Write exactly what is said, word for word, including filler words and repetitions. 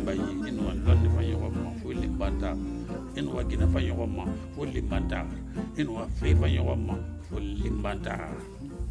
limba yi inu wa lɔnni fa ɲɔgɔn ma fo limbanta inu wa gina fa ɲɔgɔn ma fo limbanta inu wa fe fa ɲɔgɔn ma fo limbanta